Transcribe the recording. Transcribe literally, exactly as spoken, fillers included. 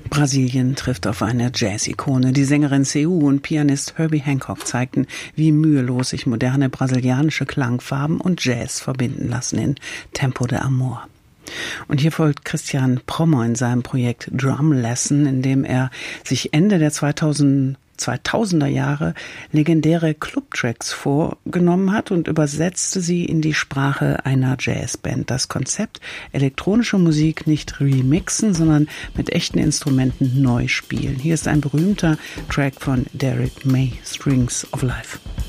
Brasilien trifft auf eine Jazz-Ikone. Die Sängerin Seu und Pianist Herbie Hancock zeigten, wie mühelos sich moderne brasilianische Klangfarben und Jazz verbinden lassen in Tempo de Amor. Und hier folgt Christian Prommer in seinem Projekt Drum Lesson, in dem er sich Ende der zweitausender Jahre legendäre Clubtracks vorgenommen hat und übersetzte sie in die Sprache einer Jazzband. Das Konzept: elektronische Musik nicht remixen, sondern mit echten Instrumenten neu spielen. Hier ist ein berühmter Track von Derek May, Strings of Life.